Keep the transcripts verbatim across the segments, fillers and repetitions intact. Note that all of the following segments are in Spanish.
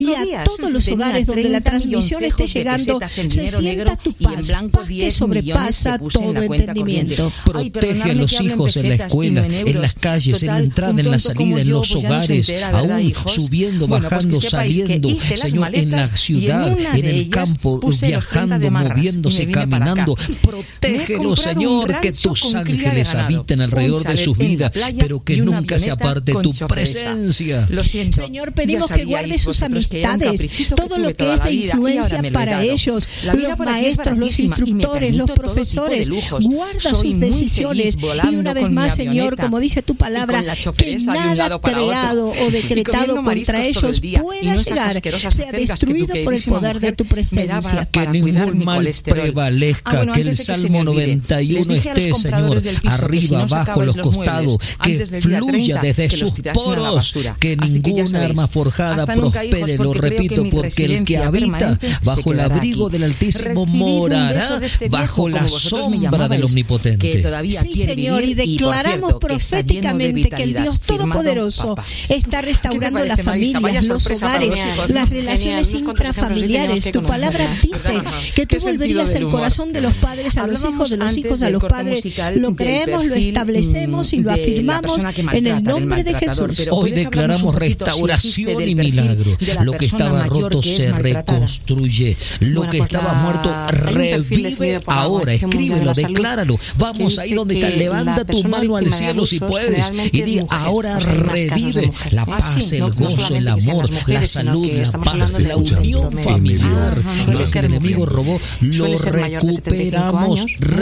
y a todos los hogares donde la transmisión esté llegando, se sienta tu paz, paz que sobrepasa todo entendimiento. Protege a los hijos en la escuela, en las calles, en la entrada, en la salida, en los hogares, aún subiendo, bajando, saliendo, Señor, en la ciudad, en el campo, viajando, moviéndose, caminando. Protégelos, Señor, que tus ángeles habiten alrededor de sus vidas, pero que nunca se aparte tu presencia. Señor, pedimos que guarde sus amistades, todo lo que es de influencia para ellos, los maestros, los instructores, los profesores. Guarda sus decisiones y una vez más, Señor, como dice tu palabra, que nada creado o decretado contra ellos pueda llegar, sea destruido por el poder de tu presencia. Que ningún mal prevalezca, que el Salmo noventa y uno esté, Señor, arriba, abajo, los costados, que fluya desde sus poros, que ninguna arma forjada prospere, lo repito, porque el que habita bajo el abrigo del Altísimo morará bajo la sombra del Omnipotente. Sí, Señor, y declaramos proféticamente que el Dios Todopoderoso está restaurando las familias, los hogares, las relaciones intrafamiliares. Tu palabra dice que tú volverías el corazón de los padres a los hijos, de los hijos a los padres. Lo creemos, lo establecemos y lo afirmamos en el nombre de Jesús. Hoy declaramos restauración y milagro. Lo que estaba roto se reconstruye. Lo que estaba muerto revive ahora. Escríbelo, decláralo. Vamos ahí donde está. Levanta tu mano al cielo si puedes y di: ahora revive la paz, el gozo, el amor, la salud, la paz, la unión familiar. Lo que el enemigo robó, lo recuperamos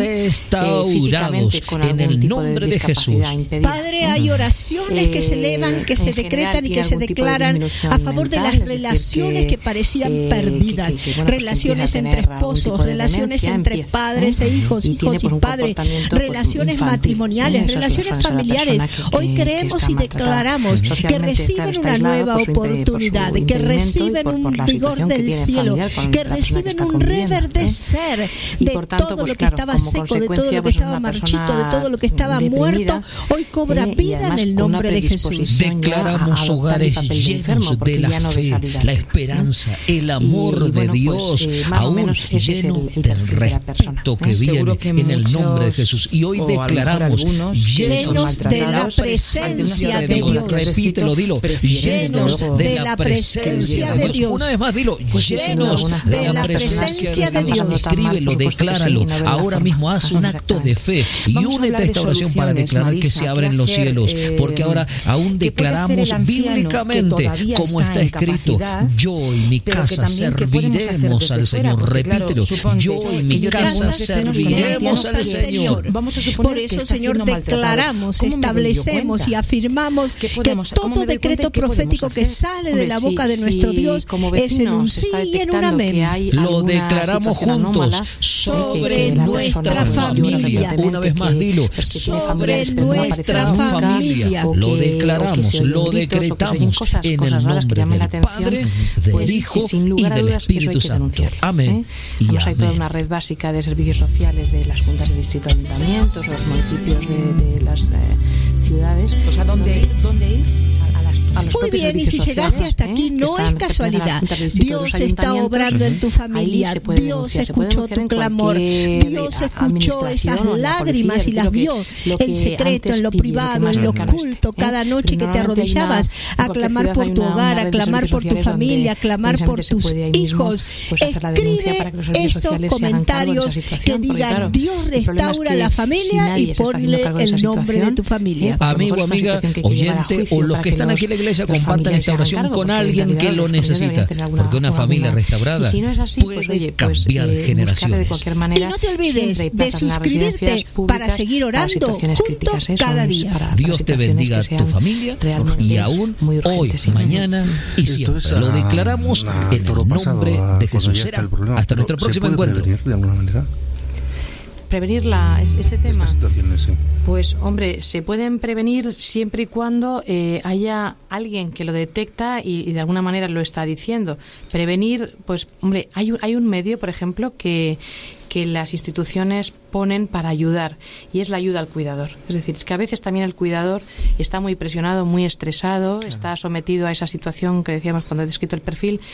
restaurados en el nombre de Jesús. Padre, hay oraciones que se elevan, que se decretan y que se declaran a favor de las relaciones que parecían perdidas, relaciones entre esposos, relaciones entre padres e hijos, hijos y padres, relaciones matrimoniales, relaciones familiares. Hoy creemos y declaramos que reciben una nueva oportunidad, que reciben un vigor del cielo, que reciben un reverdecer de todo lo que estaba seco, de todo lo que estaba marchito, de todo lo que estaba muerto. Hoy cobra vida en el nombre de Jesús. Declaramos hogares llenos de la fe, la esperanza, el amor de Dios, aún lleno del respeto que viene en el nombre de Jesús. Y hoy declaramos llenos de la presencia de Dios. Repítelo, dilo. Llenos de la presencia de Dios. Una vez más, dilo. Llenos de la presencia de Dios. Escríbelo, decláralo. Ahora mismo haz un acto de fe y únete a esta oración para declarar que se abren los cielos, porque ahora aún declaramos bíblicamente, como está escrito: yo y mi casa serviremos al Señor. Repítelo: yo y mi casa serviremos al Señor. Por eso, Señor, declaramos, establecemos y afirmamos que todo decreto profético que sale de la boca de nuestro Dios es en un sí y en un amén. Lo declaramos juntos sobre nuestra familia. Una vez más, dilo: sobre nuestra familia. Lo declaramos, lo decretamos en el nombre del Padre, del Hijo y del Espíritu Santo. Amén. Hemos hay toda una red básica de servicios sociales de las juntas de distrito, ayuntamientos, los municipios de, de las eh, ciudades. O sea, ¿dónde ir? ¿Dónde ir? Muy bien, y si llegaste hasta aquí, no es casualidad. Dios está obrando en tu familia. Dios escuchó tu clamor. Dios escuchó esas lágrimas y las vio en secreto, en lo privado, en lo oculto, cada noche que te arrodillabas a clamar por tu hogar, a clamar por tu familia, a clamar por tus hijos. Escribe esos comentarios que digan: Dios restaura la familia, y ponle el nombre de tu familia. Amigo, amiga, oyente o los que están aquí en la iglesia, compartan esta oración con alguien que lo necesita, porque una familia restaurada puede cambiar generaciones. Y no te olvides de suscribirte para seguir orando juntos cada día. Dios te bendiga a tu familia, y aún hoy, mañana y siempre. Lo declaramos en el nombre de Jesús. Será hasta nuestro próximo encuentro. Prevenir la, este tema, pues hombre, se pueden prevenir siempre y cuando eh, haya alguien que lo detecta y, y de alguna manera lo está diciendo. Prevenir, pues hombre, hay un, hay un medio, por ejemplo, que que las instituciones ponen para ayudar, y es la ayuda al cuidador. Es decir, es que a veces también el cuidador está muy presionado, muy estresado, está sometido a esa situación que decíamos cuando he descrito el perfil,